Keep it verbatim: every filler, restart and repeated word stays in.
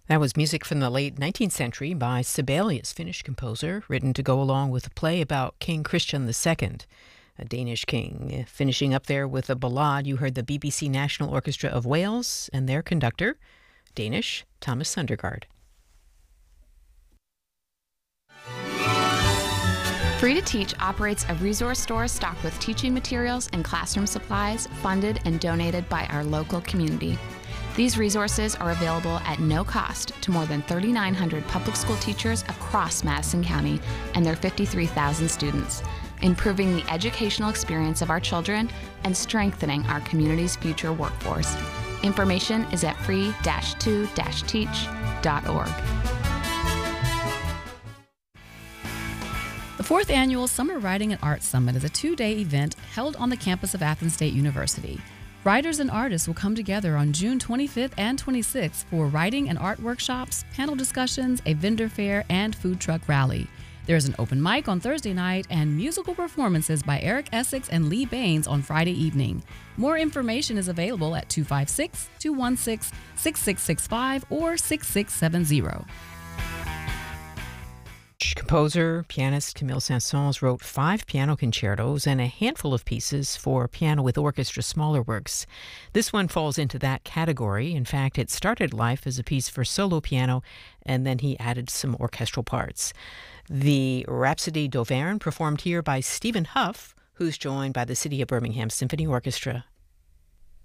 That was music from the late nineteenth century by Sibelius, Finnish composer, written to go along with a play about King Christian the Second, a Danish king. Finishing up there with a ballade, you heard the B B C National Orchestra of Wales and their conductor, Danish Thomas Sundergaard. Free to Teach operates a resource store stocked with teaching materials and classroom supplies funded and donated by our local community. These resources are available at no cost to more than three thousand nine hundred public school teachers across Madison County and their fifty-three thousand students, improving the educational experience of our children and strengthening our community's future workforce. Information is at free dash to dash teach dot org. The fourth annual Summer Writing and Art Summit is a two-day event held on the campus of Athens State University. Writers and artists will come together on June twenty-fifth and twenty-sixth for writing and art workshops, panel discussions, a vendor fair, and food truck rally. There's an open mic on Thursday night and musical performances by Eric Essex and Lee Baines on Friday evening. More information is available at two five six, two one six, six six six five or six six seven zero. Composer, pianist Camille Saint-Saëns wrote five piano concertos and a handful of pieces for piano with orchestra smaller works. This one falls into that category. In fact, it started life as a piece for solo piano, and then he added some orchestral parts. The Rhapsody d'Auvergne, performed here by Stephen Huff, who's joined by the City of Birmingham Symphony Orchestra